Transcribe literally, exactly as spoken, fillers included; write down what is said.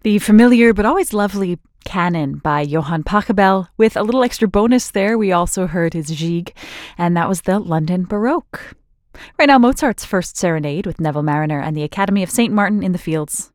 The familiar but always lovely Canon by Johann Pachelbel. With a little extra bonus there, we also heard his Gigue, and that was the London Baroque. Right now, Mozart's First Serenade with Neville Marriner and the Academy of Saint Martin in the Fields.